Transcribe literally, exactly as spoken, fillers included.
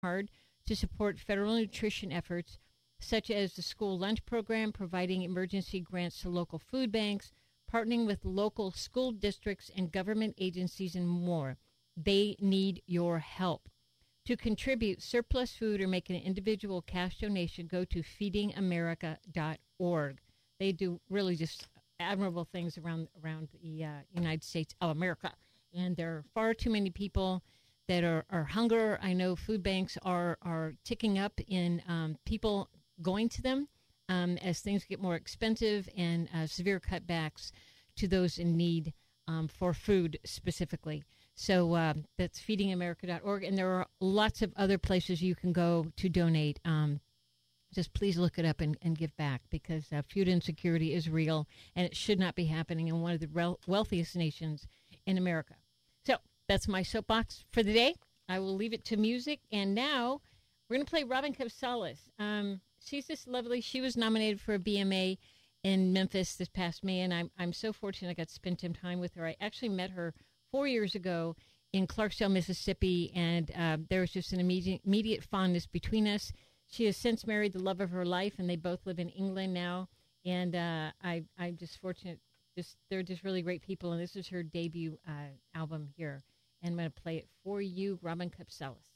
hard to support federal nutrition efforts such as the school lunch program, providing emergency grants to local food banks, partnering with local school districts and government agencies, and more. They need your help. To contribute surplus food or make an individual cash donation, go to feeding america dot org. They do really just admirable things around around the uh, United States of America. And there are far too many people that are, are hunger. I know food banks are, are ticking up in um, people going to them um, as things get more expensive, and uh, severe cutbacks to those in need um, for food specifically. So um, that's feeding america dot org. And there are lots of other places you can go to donate. Um, just please look it up and, and give back, because uh, food insecurity is real, and it should not be happening in one of the rel- wealthiest nations in America. So that's my soapbox for the day. I will leave it to music. And now we're going to play Robin Capsalis. Um, she's just lovely. She was nominated for a B M A in Memphis this past May, and I'm, I'm so fortunate I got to spend some time with her. I actually met her four years ago in Clarksdale, Mississippi, and uh, there was just an immediate, immediate fondness between us. She has since married the love of her life, and they both live in England now. And uh, I, I'm just fortunate. Just they're just really great people, and this is her debut uh, album here. And I'm going to play it for you, Robin Capsalis.